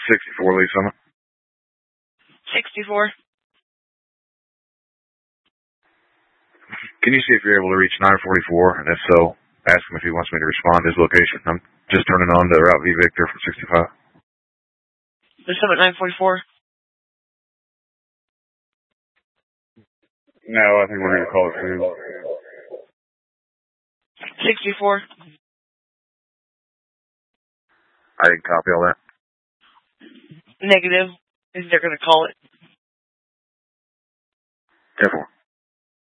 64, leave summit. 64. Can you see if you're able to reach 944? And if so, ask him if he wants me to respond to his location. I'm just turning on to Route V Victor from 65. The summit 944. No, I think we're going to call it 2. 64. I didn't copy all that. Negative. They're going to call it. 10-4.